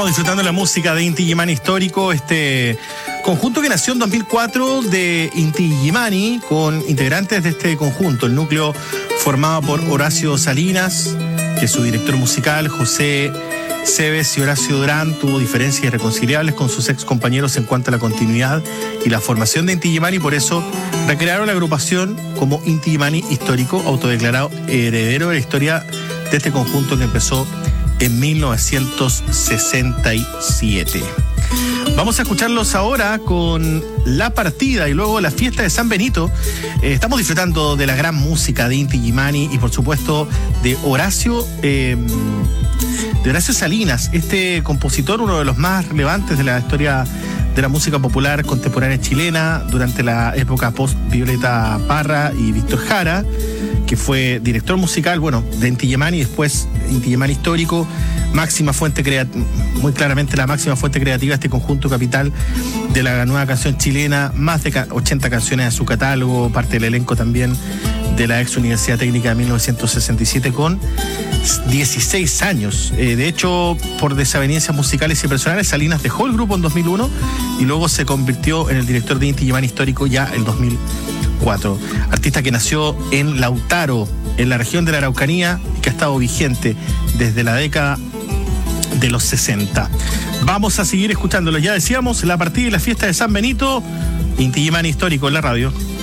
Estamos disfrutando la música de Inti Illimani Histórico, este conjunto que nació en 2004 de Inti Illimani, con integrantes de este conjunto, el núcleo formado por Horacio Salinas, que es su director musical, José Cebes y Horacio Durán. Tuvo diferencias irreconciliables con sus ex compañeros en cuanto a la continuidad y la formación de Inti Illimani, por eso recrearon la agrupación como Inti Illimani Histórico, autodeclarado heredero de la historia de este conjunto que empezó en 1967. Vamos a escucharlos ahora con La Partida y luego La Fiesta de San Benito. Estamos disfrutando de la gran música de Inti Illimani y por supuesto de Horacio Salinas, este compositor, uno de los más relevantes de la historia de la música popular contemporánea chilena durante la época post-Violeta Parra y Víctor Jara, que fue director musical, de Inti Illimani y después Inti Illimani Histórico, muy claramente la máxima fuente creativa de este conjunto capital de la nueva canción chilena, más de 80 canciones a su catálogo, parte del elenco también de la ex Universidad Técnica de 1967 con 16 años. De hecho, por desavenencias musicales y personales, Salinas dejó el grupo en 2001 y luego se convirtió en el director de Inti Illimani Histórico ya en 2004. Artista que nació en Lautaro, en la región de la Araucanía, y que ha estado vigente desde la década de los 60. Vamos a seguir escuchándolo. Ya decíamos, La Partida y La Fiesta de San Benito, Inti Illimani Histórico en la radio.